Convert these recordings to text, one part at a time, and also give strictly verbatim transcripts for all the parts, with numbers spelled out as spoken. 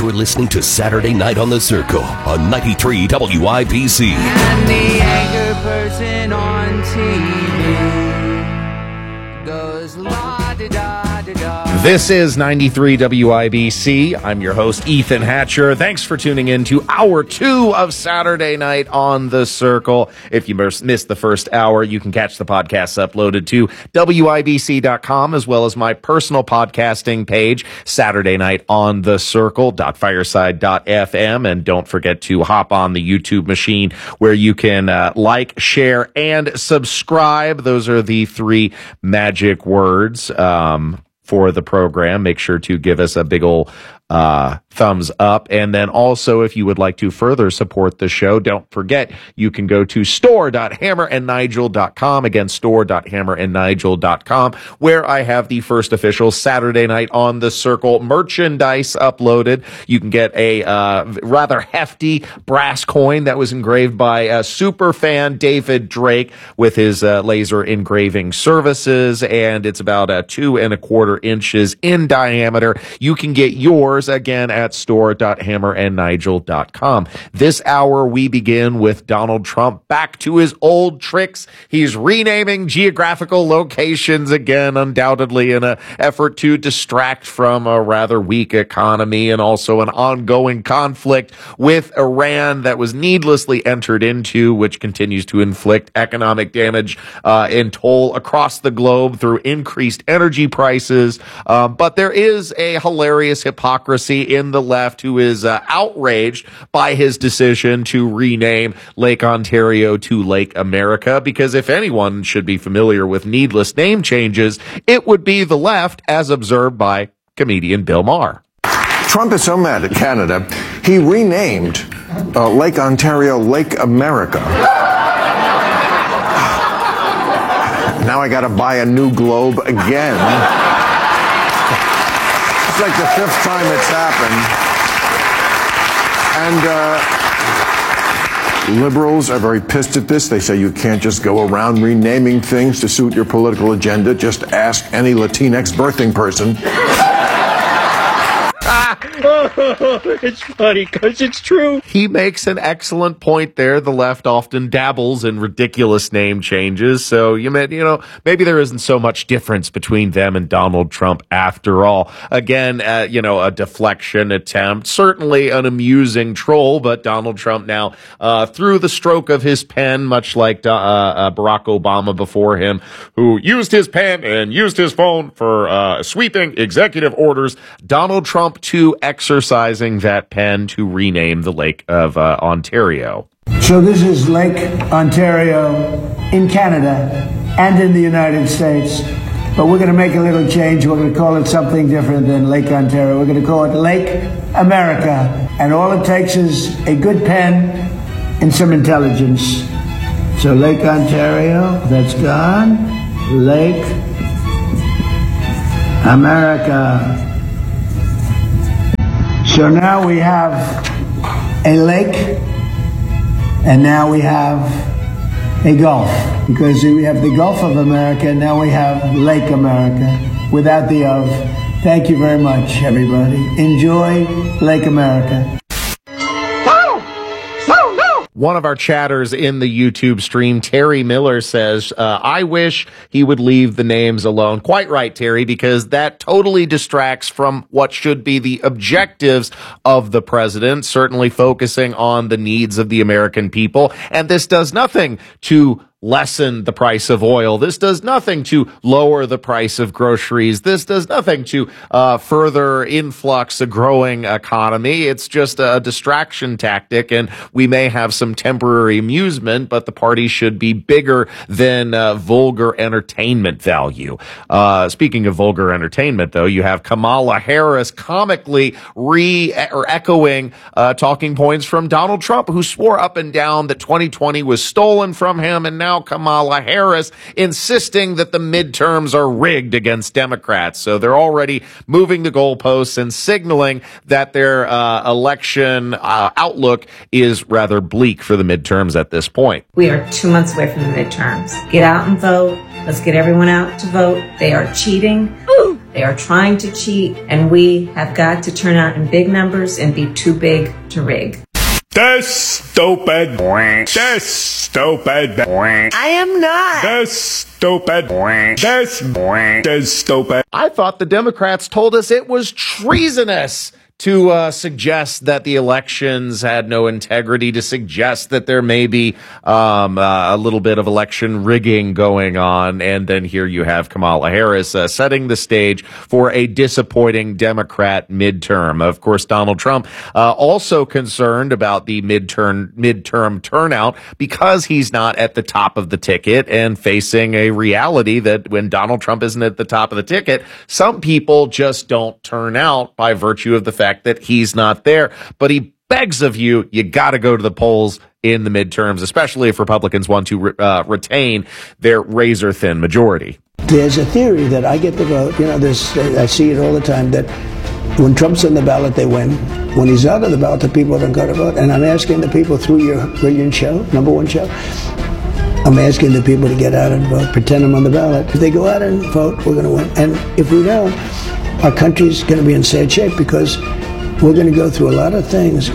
You're listening to Saturday Night on the Circle on ninety-three W I B C. And the anchor person on T V goes la-da-da-da-da. This is ninety-three W I B C. I'm your host, Ethan Hatcher. Thanks for tuning in to hour two of Saturday Night on the Circle. If you missed the first hour, you can catch the podcasts uploaded to W I B C dot com, as well as my personal podcasting page, Saturday Night on the Circle dot fireside dot f m. And don't forget to hop on the YouTube machine where you can uh, like, share, and subscribe. Those are the three magic words um, for the program. Make sure to give us a big ol' uh, thumbs up. And then also, if you would like to further support the show, don't forget, you can go to store dot hammer and nigel dot com. Again, store dot hammer and nigel dot com, where I have the first official Saturday Night on the Circle merchandise uploaded. You can get a uh, rather hefty brass coin that was engraved by uh, super fan David Drake with his uh, laser engraving services, and it's about uh, two and a quarter inches in diameter. You can get yours again at store dot hammer and nigel dot com. This hour we begin with Donald Trump back to his old tricks. He's renaming geographical locations again, undoubtedly in an effort to distract from a rather weak economy and also an ongoing conflict with Iran that was needlessly entered into, which continues to inflict economic damage uh, and toll across the globe through increased energy prices. Um, but there is a hilarious hypocrisy in the left who is uh, outraged by his decision to rename Lake Ontario to Lake America, because if anyone should be familiar with needless name changes, it would be the left, as observed by comedian Bill Maher. Trump is so mad at Canada, he renamed uh, Lake Ontario Lake America. Now I got to buy a new globe again. It's like the fifth time it's happened. And uh, liberals are very pissed at this. They say you can't just go around renaming things to suit your political agenda. Just ask any Latinx birthing person. It's funny because it's true. He makes an excellent point there. The left often dabbles in ridiculous name changes. So, you may, you know, maybe there isn't so much difference between them and Donald Trump after all. Again, uh, you know, a deflection attempt, certainly an amusing troll, but Donald Trump now, uh, through the stroke of his pen, much like uh, uh, Barack Obama before him, who used his pen and used his phone for uh, sweeping executive orders, Donald Trump too exercising that pen to rename the Lake of uh, Ontario. So this is Lake Ontario in Canada and in the United States, but we're going to make a little change. We're going to call it something different than Lake Ontario. We're going to call it Lake America, and all it takes is a good pen and some intelligence. So Lake Ontario, that's gone. Lake America. So now we have a lake, and now we have a Gulf, because we have the Gulf of America, and now we have Lake America, without the of. Thank you very much, everybody. Enjoy Lake America. One of our chatters in the YouTube stream, Terry Miller, says, uh, I wish he would leave the names alone. Quite right, Terry, because that totally distracts from what should be the objectives of the president, certainly focusing on the needs of the American people. And this does nothing to lessen the price of oil. This does nothing to lower the price of groceries. This does nothing to uh, further influx a growing economy. It's just a distraction tactic, and we may have some temporary amusement, but the party should be bigger than uh, vulgar entertainment value. Uh, speaking of vulgar entertainment, though, you have Kamala Harris comically re or echoing uh, talking points from Donald Trump, who swore up and down that twenty twenty was stolen from him, and now Kamala Harris insisting that the midterms are rigged against Democrats. So they're already moving the goalposts and signaling that their uh, election uh, outlook is rather bleak for the midterms at this point. We are two months away from the midterms. Get out and vote. Let's get everyone out to vote. They are cheating. Ooh. They are trying to cheat, and we have got to turn out in big numbers and be too big to rig. That's stupid. That's stupid. I am not. That's stupid. That's, that's stupid. I thought the Democrats told us it was treasonous to uh, suggest that the elections had no integrity, to suggest that there may be um, uh, a little bit of election rigging going on. And then here you have Kamala Harris uh, setting the stage for a disappointing Democrat midterm. Of course, Donald Trump uh, also concerned about the midterm, midterm turnout because he's not at the top of the ticket and facing a reality that when Donald Trump isn't at the top of the ticket, some people just don't turn out by virtue of the fact that he's not there. But he begs of you, you got to go to the polls in the midterms, especially if Republicans want to uh, retain their razor-thin majority. There's a theory that I get the vote. You know, there's, I see it all the time, that when Trump's on the ballot, they win. When he's out of the ballot, the people don't go to vote. And I'm asking the people through your brilliant show, number one show, I'm asking the people to get out and vote, pretend I'm on the ballot. If they go out and vote, we're going to win. And if we don't, our country's going to be in sad shape because we're going to go through a lot of things.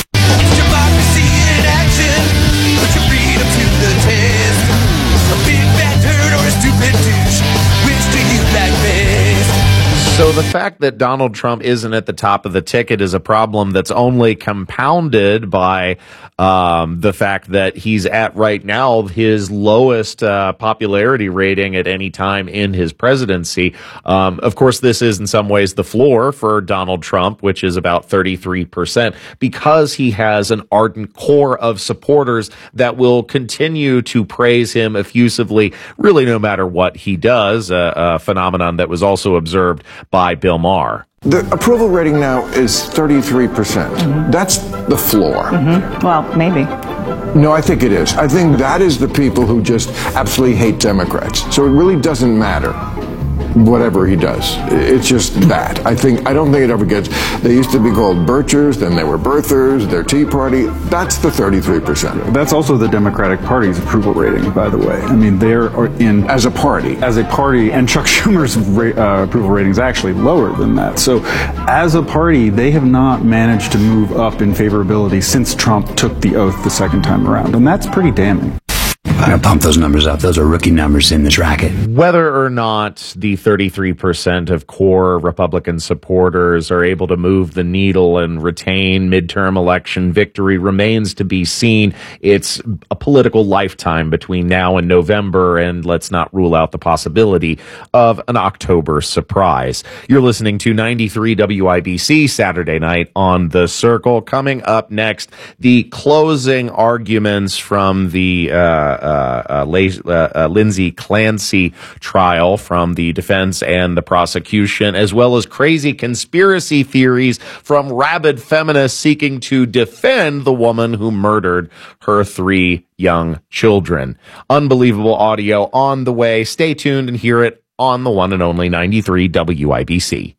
So the fact that Donald Trump isn't at the top of the ticket is a problem that's only compounded by um, the fact that he's at right now his lowest uh, popularity rating at any time in his presidency. Um, of course, this is in some ways the floor for Donald Trump, which is about thirty-three percent, because he has an ardent core of supporters that will continue to praise him effusively, really no matter what he does, a, a phenomenon that was also observed by Bill Maher. The approval rating now is thirty-three percent. Mm-hmm. That's the floor. Mm-hmm. Well, maybe. No, I think it is. I think that is the people who just absolutely hate Democrats. So it really doesn't matter whatever he does. It's just that. I think, I don't think it ever gets, they used to be called Birchers, then they were Birthers, their Tea Party. That's the thirty-three percent. That's also the Democratic Party's approval rating, by the way. I mean, they're in... As a party. As a party, and Chuck Schumer's ra- uh, approval rating is actually lower than that. So, as a party, they have not managed to move up in favorability since Trump took the oath the second time around, and that's pretty damning. I'm going to pump those numbers up. Those are rookie numbers in this racket. Whether or not the thirty-three percent of core Republican supporters are able to move the needle and retain midterm election victory remains to be seen. It's a political lifetime between now and November, and let's not rule out the possibility of an October surprise. You're listening to ninety-three W I B C Saturday Night on The Circle. Coming up next, the closing arguments from the uh, Uh, uh, uh, uh, Lindsay Clancy trial from the defense and the prosecution, as well as crazy conspiracy theories from rabid feminists seeking to defend the woman who murdered her three young children. Unbelievable audio on the way. Stay tuned and hear it on the one and only ninety-three W I B C.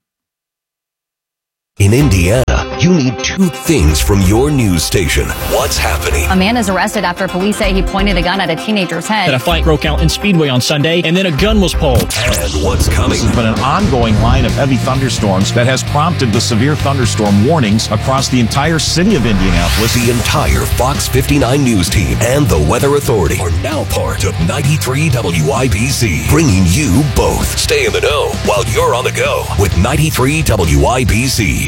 In Indiana, you need two things from your news station. What's happening? A man is arrested after police say he pointed a gun at a teenager's head. And a fight broke out in Speedway on Sunday, and then a gun was pulled. And what's coming? This has been an ongoing line of heavy thunderstorms that has prompted the severe thunderstorm warnings across the entire city of Indianapolis. The entire Fox fifty-nine News team and the Weather Authority are now part of ninety-three W I B C, bringing you both. Stay in the know while you're on the go with ninety-three W I B C.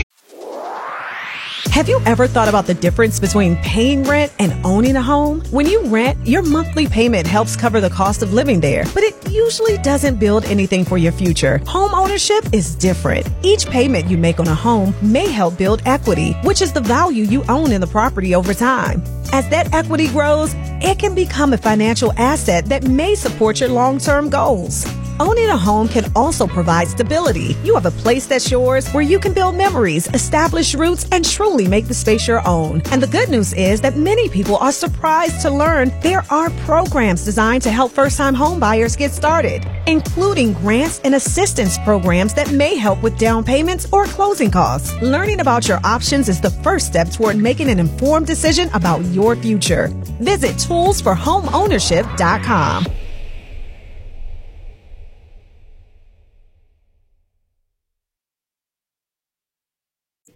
Have you ever thought about the difference between paying rent and owning a home? When you rent, your monthly payment helps cover the cost of living there, but it usually doesn't build anything for your future. Home ownership is different. Each payment you make on a home may help build equity, which is the value you own in the property over time. As that equity grows, it can become a financial asset that may support your long-term goals. Owning a home can also provide stability. You have a place that's yours where you can build memories, establish roots, and truly make the space your own. And the good news is that many people are surprised to learn there are programs designed to help first-time home buyers get started, including grants and assistance programs that may help with down payments or closing costs. Learning about your options is the first step toward making an informed decision about your future. Visit tools for home ownership dot com.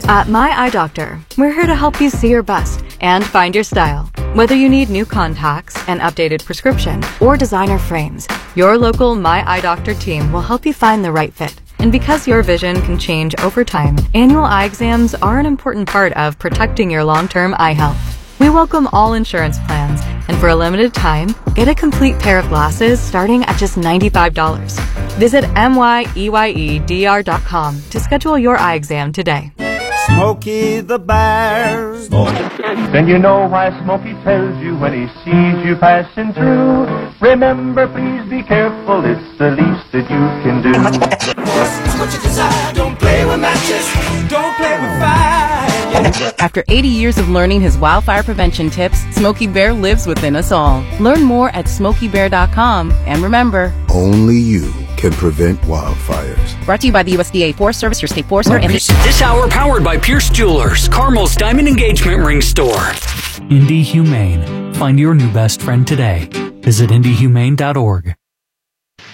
At My Eye Doctor, we're here to help you see your best and find your style. Whether you need new contacts, an updated prescription, or designer frames, your local My Eye Doctor team will help you find the right fit. And because your vision can change over time, annual eye exams are an important part of protecting your long-term eye health. We welcome all insurance plans, and for a limited time, get a complete pair of glasses starting at just ninety-five dollars. Visit M Y E Y E D R dot com to schedule your eye exam today. Smokey the Bear. Then you know why Smokey tells you when he sees you passing through. Remember, please be careful, it's the least that you can do. What's what you desire, don't play with matches, don't play with fire. After eighty years of learning his wildfire prevention tips, Smokey Bear lives within us all. Learn more at smokey bear dot com. And remember, only you can prevent wildfires. Brought to you by the U S D A Forest Service, your state forester, and this hour powered by Pierce Jewelers, Carmel's Diamond Engagement Ring Store. Indy Humane. Find your new best friend today. Visit indy humane dot org.